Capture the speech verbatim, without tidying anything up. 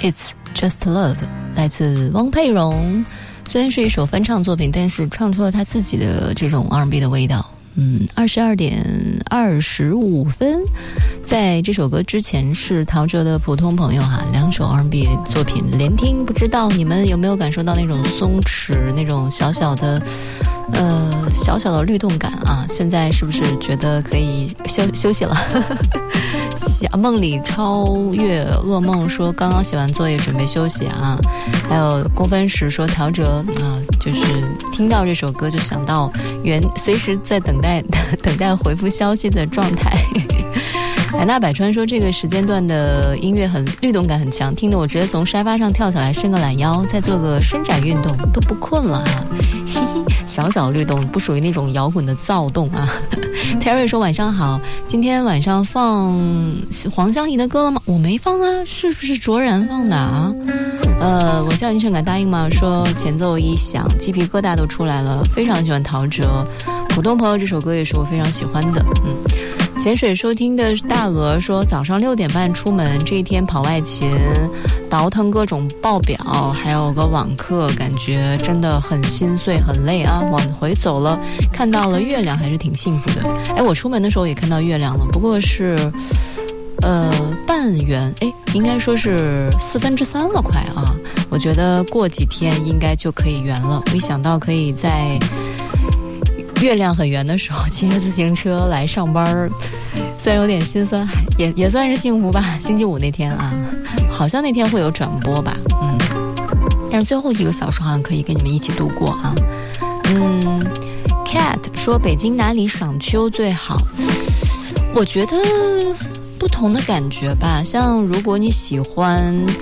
It's Just Love 来自汪佩蓉，虽然是一首翻唱作品，但是唱出了他自己的这种 R and B 的味道。嗯，二十二点二十五分，在这首歌之前是陶喆的《普通朋友》哈，两首 R and B 作品连听，不知道你们有没有感受到那种松弛，那种小小的呃小小的律动感啊？现在是不是觉得可以休休息了？梦里超越噩梦说刚刚写完作业准备休息啊，还有公分时说陶喆啊，就是听到这首歌就想到原随时在等待等待回复消息的状态。海纳百川说这个时间段的音乐很律动感很强，听得我直接从沙发上跳下来，伸个懒腰，再做个伸展运动都不困了啊。小小律动，不属于那种摇滚的躁动啊。Terry 说晚上好，今天晚上放黄湘怡的歌了吗？我没放啊，是不是卓然放的啊？呃，我叫你诚敢答应吗？说前奏一响，鸡皮疙瘩都出来了，非常喜欢陶喆。普通朋友这首歌也是我非常喜欢的。嗯，潜水收听的大鹅说早上六点半出门，这一天跑外勤，倒腾各种报表，还有个网课，感觉真的很心碎很累啊。往回走了，看到了月亮，还是挺幸福的。哎，我出门的时候也看到月亮了，不过是呃半圆，哎，应该说是四分之三了快啊。我觉得过几天应该就可以圆了。没想到可以在月亮很圆的时候骑着自行车来上班，虽然有点心酸，也也算是幸福吧。星期五那天啊，好像那天会有转播吧，嗯，但是最后一个小时好像可以跟你们一起度过啊。嗯 Cat 说北京哪里赏秋最好？我觉得不同的感觉吧，像如果你喜欢